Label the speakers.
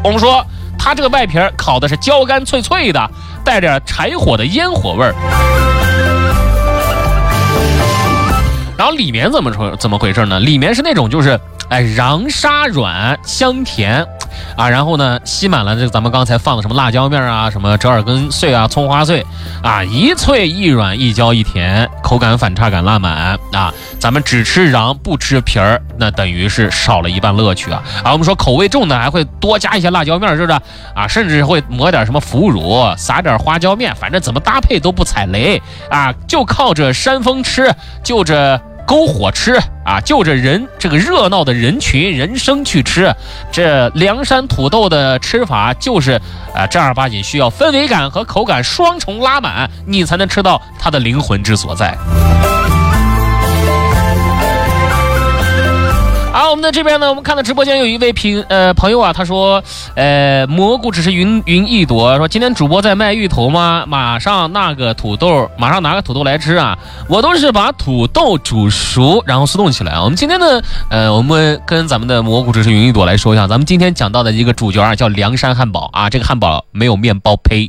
Speaker 1: 我们说它这个外皮烤的是焦干脆脆的，带点柴火的烟火味儿。然后里面怎么回事呢？里面是那种就是瓤沙软香甜啊，然后呢吸满了这个咱们刚才放的什么辣椒面啊，什么折耳根碎啊，葱花碎啊，一脆一软一焦一甜，口感反差感拉满啊。咱们只吃瓤不吃皮儿，那等于是少了一半乐趣啊。我们说口味重的还会多加一些辣椒面，是不是啊？甚至会抹点什么腐乳，撒点花椒面，反正怎么搭配都不踩雷啊，就靠着山峰吃，就着篝火吃啊，就着这个热闹的人群人声去吃。这凉山土豆的吃法就是正儿八经需要氛围感和口感双重拉满，你才能吃到它的灵魂之所在。好，我们在这边呢，我们看到直播间有一位朋友啊，他说，蘑菇只是云一朵，说今天主播在卖芋头吗？马上拿个土豆来吃啊！我都是把土豆煮熟，然后速冻起来。我们今天呢，我们跟咱们的蘑菇只是云一朵来说一下，咱们今天讲到的一个主角啊，叫凉山汉堡啊，这个汉堡没有面包胚